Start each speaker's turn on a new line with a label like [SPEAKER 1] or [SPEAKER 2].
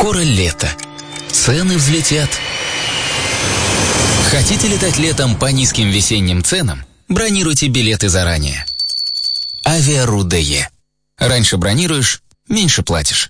[SPEAKER 1] Скоро лето. Цены взлетят. Хотите летать летом по низким весенним ценам? Бронируйте билеты заранее. Авиару.де. Раньше бронируешь, меньше платишь.